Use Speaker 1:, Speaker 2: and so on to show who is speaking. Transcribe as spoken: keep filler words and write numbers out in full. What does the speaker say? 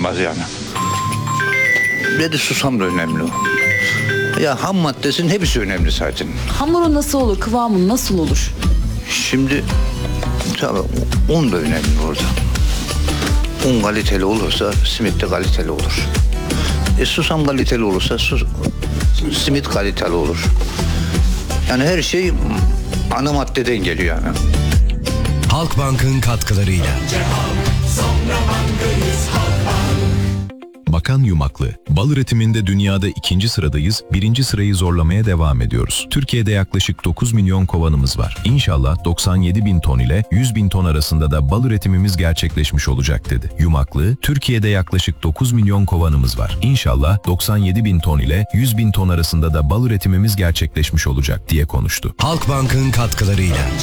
Speaker 1: olmaz yani. Bir de susam da önemli. Ya ham maddesinin hepsi önemli zaten.
Speaker 2: Hamuru nasıl olur? Kıvamı nasıl olur?
Speaker 1: Şimdi tabii un da önemli orada. Un kaliteli olursa simit de kaliteli olur. E, susam kaliteli olursa sus, simit kaliteli olur. Yani her şey ana maddeden geliyor yani.
Speaker 3: Halkbank'ın katkılarıyla.
Speaker 4: Bakan Yumaklı, bal üretiminde dünyada ikinci sıradayız, birinci sırayı zorlamaya devam ediyoruz. Türkiye'de yaklaşık dokuz milyon kovanımız var. İnşallah doksan yedi bin ton ile yüz bin ton arasında da bal üretimimiz gerçekleşmiş olacak dedi. Yumaklı, Türkiye'de yaklaşık dokuz milyon kovanımız var. İnşallah doksan yedi bin ton ile yüz bin ton arasında da bal üretimimiz gerçekleşmiş olacak diye konuştu.
Speaker 3: Halkbank'ın katkılarıyla.